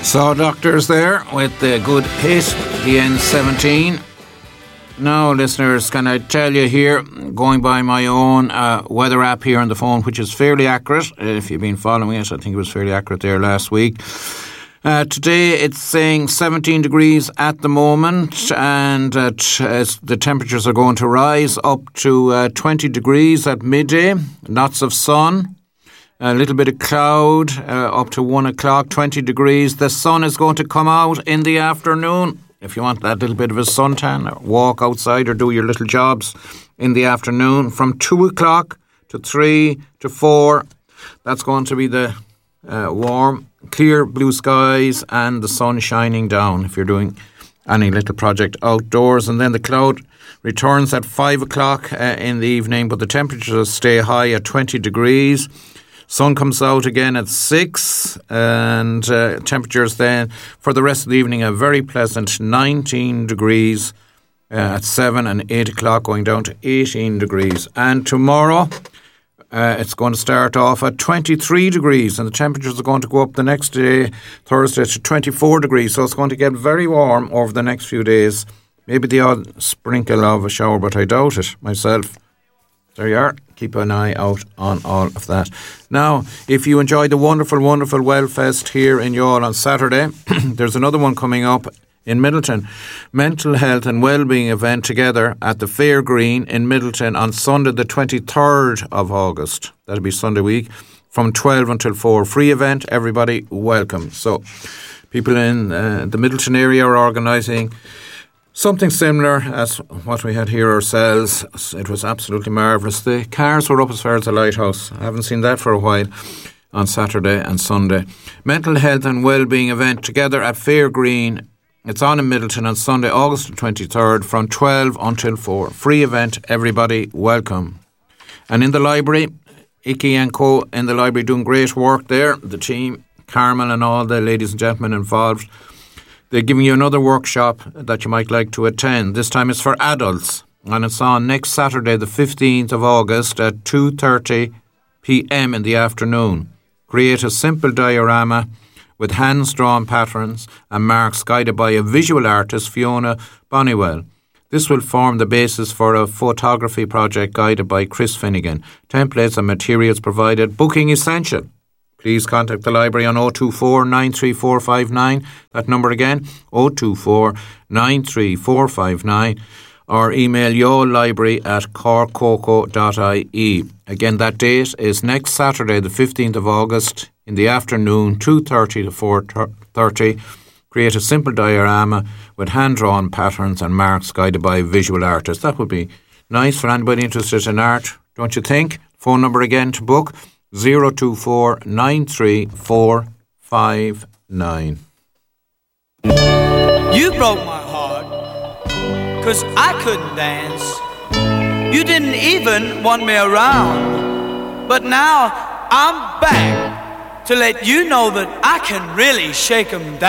So doctors there with the good hit, the N17. Now, listeners, can I tell you here, going by my own weather app here on the phone, which is fairly accurate. If you've been following it, I think it was fairly accurate there last week. Today it's saying 17 degrees at the moment, and the temperatures are going to rise up to 20 degrees at midday. Lots of sun. A little bit of cloud up to 1 o'clock, 20 degrees. The sun is going to come out in the afternoon. If you want that little bit of a suntan, or walk outside or do your little jobs in the afternoon from 2 o'clock to 3 to 4. That's going to be the warm, clear blue skies and the sun shining down if you're doing any little project outdoors. And then the cloud returns at 5 o'clock in the evening, but the temperatures stay high at 20 degrees. Sun comes out again at 6, and temperatures then for the rest of the evening are very pleasant, 19 degrees at 7 and 8 o'clock, going down to 18 degrees. And tomorrow it's going to start off at 23 degrees, and the temperatures are going to go up the next day, Thursday, to 24 degrees. So it's going to get very warm over the next few days. Maybe the odd sprinkle of a shower, but I doubt it myself. There you are. Keep an eye out on all of that. Now, if you enjoy the wonderful, wonderful Wellfest here in Youghal on Saturday, there's another one coming up in Middleton. Mental Health and Wellbeing event together at the Fair Green in Middleton on Sunday the 23rd of August. That'll be Sunday week from 12 until 4. Free event, everybody welcome. So people in the Middleton area are organising something similar as what we had here ourselves. It was absolutely marvellous. The cars were up as far as the lighthouse. I haven't seen that for a while on Saturday and Sunday. Mental Health and Wellbeing event together at Fair Green. It's on in Middleton on Sunday, August 23rd from 12 until 4. Free event, everybody welcome. And in the library, Icky and Co. in the library doing great work there. The team, Carmel and all the ladies and gentlemen involved. They're giving you another workshop that you might like to attend. This time it's for adults, and it's on next Saturday, the 15th of August at 2:30 p.m. in the afternoon. Create a simple diorama with hands-drawn patterns and marks guided by a visual artist, Fiona Bonnywell. This will form the basis for a photography project guided by Chris Finnegan. Templates and materials provided. Booking essential. Please contact the library on 024 93459. That number again, 024 93459. Or email yourlibrary@corcoco.ie. Again, that date is next Saturday, the 15th of August, in the afternoon, 2:30 to 4:30. Create a simple diorama with hand-drawn patterns and marks guided by a visual artist. That would be nice for anybody interested in art, don't you think? Phone number again to book, 024 93459. You broke my heart, 'cause I couldn't dance. You didn't even want me around. But now I'm back to let you know that I can really shake 'em down.